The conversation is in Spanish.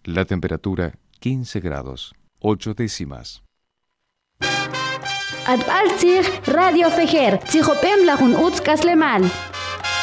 La temperatura 15 grados, 8 décimas. Atbaltzig Radio Fejer, Tzijopem Lajun Utzkaslemal.